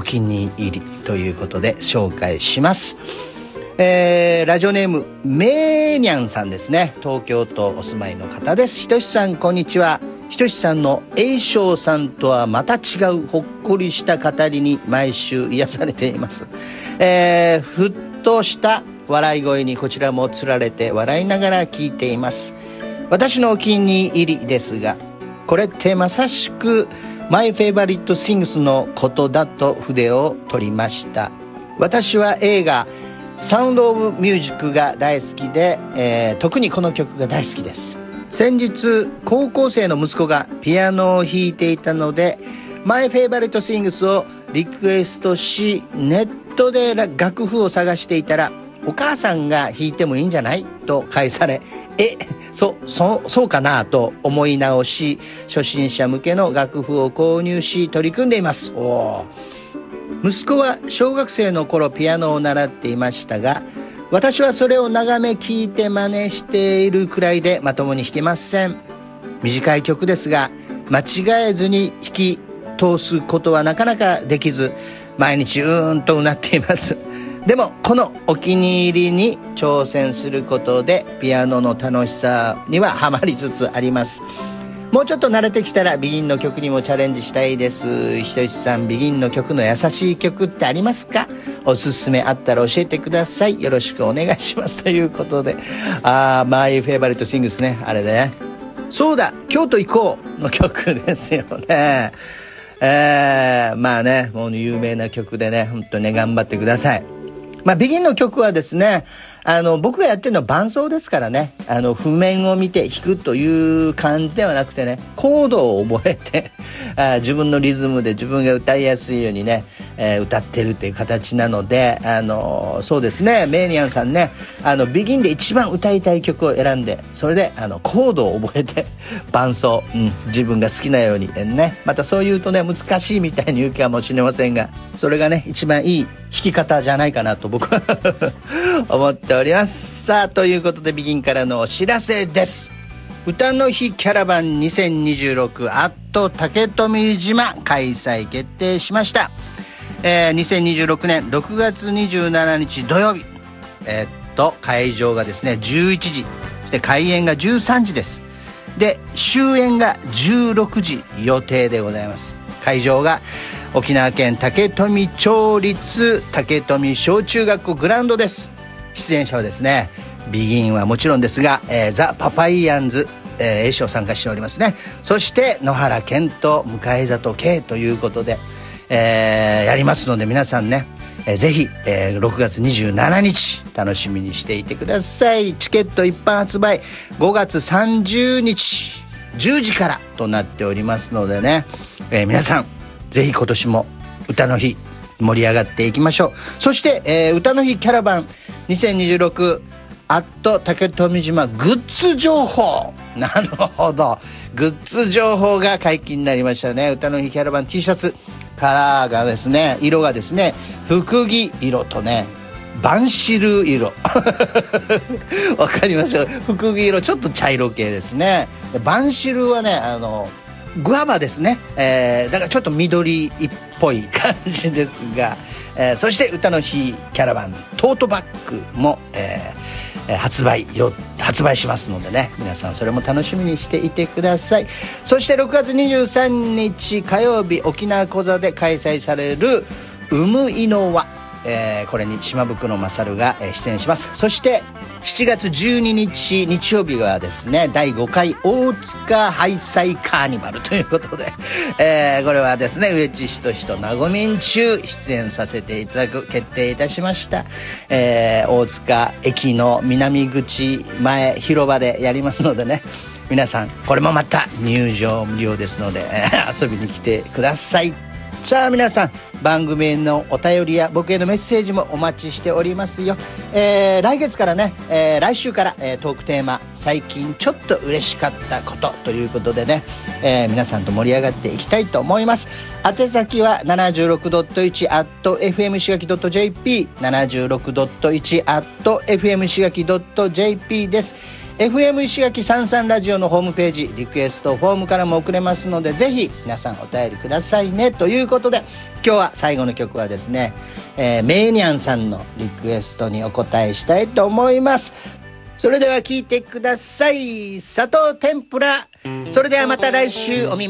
気に入りということで紹介します。ラジオネームメーニャンさんですね。東京都お住まいの方です。ひとしさんこんにちは。ひとしさんの栄翔さんとはまた違うほっこりした語りに毎週癒されています。ふっとした笑い声にこちらもつられて笑いながら聞いています。私のお気に入りですが、これってまさしくマイフェイバリットシングスのことだと筆を取りました。私は映画サウンドオブミュージックが大好きで、特にこの曲が大好きです。先日高校生の息子がピアノを弾いていたのでマイフェイバリットシングスをリクエストし、ネットで楽譜を探していたらお母さんが弾いてもいいんじゃないと返され、そうかなと思い直し、初心者向けの楽譜を購入し取り組んでいます。息子は小学生の頃ピアノを習っていましたが、私はそれを眺め聞いて真似しているくらいでまともに弾けません。短い曲ですが間違えずに弾き通すことはなかなかできず、毎日とうなっています。でもこのお気に入りに挑戦することでピアノの楽しさにはハマりつつあります。もうちょっと慣れてきたらビギンの曲にもチャレンジしたいです。ひとしさん、ビギンの曲の優しい曲ってありますか？おすすめあったら教えてください。よろしくお願いしますということで、マイフェイバリットシングスね、あれね、そうだ京都行こうの曲ですよね。まあね、もう有名な曲でね、本当にね頑張ってください。ビギンの曲はですね、僕がやってるのは伴奏ですからね、譜面を見て弾くという感じではなくてね、コードを覚えて自分のリズムで自分が歌いやすいようにね、歌ってるという形なので、そうですね、メーニャンさんね、ビギンで一番歌いたい曲を選んで、それでコードを覚えて伴奏、自分が好きなようにね、またそう言うとね難しいみたいに言うかもしれませんが、それがね一番いい弾き方じゃないかなと僕は思っております。さあ、ということでビギンからのお知らせです。歌の日キャラバン2026竹富島開催決定しました。2026年6月27日土曜日、会場がですね11時、そして開演が13時です。で終演が16時予定でございます。会場が沖縄県竹富町立竹富小中学校グラウンドです。出演者はですね、ビギンはもちろんですが、ザ・パパイヤンズ、栄翔参加しておりますね。そして野原健と向里圭ということで、やりますので皆さんね、ぜひ、6月27日楽しみにしていてください。チケット一般発売5月30日10時からとなっておりますのでね、皆さんぜひ今年も歌の日盛り上がっていきましょう。そして、歌の日キャラバン2026竹富島グッズ情報、なるほど、グッズ情報が解禁になりましたね。歌の日キャラバン T シャツカラーがですね、色がですね、福木色とねバンシル色わかりましょう。福木色ちょっと茶色系ですね。バンシルはねグアバですね、だからちょっと緑っぽい感じですが、そして歌の日キャラバントートバッグも、発売しますのでね、皆さんそれも楽しみにしていてください。そして6月23日火曜日、沖縄コザで開催されるうむいの輪、これに島袋勝が出演します。そして7月12日日曜日はですね、第5回大塚ハイサイカーニバルということで、これはですね、上地仁となごみん中出演させていただく決定いたしました。大塚駅の南口前広場でやりますのでね、皆さんこれもまた入場無料ですので、遊びに来てください。さあ皆さん、番組へのお便りや僕へのメッセージもお待ちしておりますよ。来月からね、来週から、トークテーマ最近ちょっと嬉しかったことということでね、皆さんと盛り上がっていきたいと思います。宛先は 76.1@fm しがき .jp 76.1@fm しがき .jp です。 FM 石垣33ラジオのホームページリクエストフォームからも送れますので、ぜひ皆さんお便りくださいね。ということで今日は最後の曲はですね、メーニャンさんのリクエストにお答えしたいと思います。それでは聴いてください。砂糖天ぷら。それではまた来週お耳